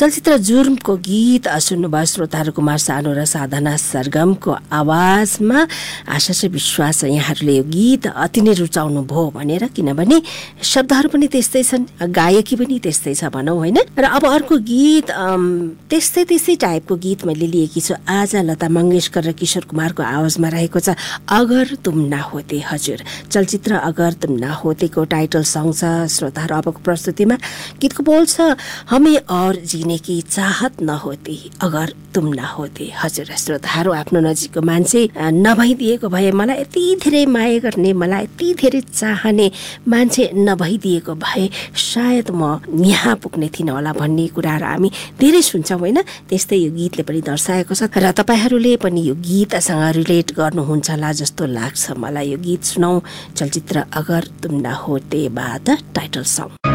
चलचित्र जुर्मको गीत सुन्नुभयो श्रोताहरू। कुमार सानु र साधना सरगमको आवाजमा। आशा चाहिँ विश्वास छ यहाँहरूले यो गीत अति नै रुचाउनु भयो भनेर, किनभने शब्दहरू पनि त्यस्तै छन्, गायकी पनि त्यस्तै छ भनौँ होइन। र अब अर्को गीत त्यस्तै टाइपको गीत मैले लिएकी छु। आज लता मङ्गेशकर र किशोर कुमारको आवाजमा रहेको छ अगर तुम ना होते। हजुर, चलचित्र अगर तुम ना होतेको टाइटल सङ छ श्रोताहरू। अबको प्रस्तुतिमा गीतको बोल छ हमें और जीने की चाहत नहोती अगर तुम ना होते। हजुर श्रोताहरू, आफ्नो नजिकको मान्छे नभइदिएको भए, मलाई यति धेरै माया गर्ने, मलाई यति धेरै चाहने मान्छे नभइदिएको भए सायद म यहाँ पुग्ने थिइनँ होला भन्ने कुराहरू हामी धेरै सुन्छौँ होइन। त्यस्तै यो गीतले पनि दर्शाएको छ र तपाईँहरूले पनि यो गीतसँग रिलेट गर्नुहुन्छ होला जस्तो लाग्छ मलाई। यो गीत सुनौ, चलचित्र अगर तुम ना होते बाट टाइटल सङ।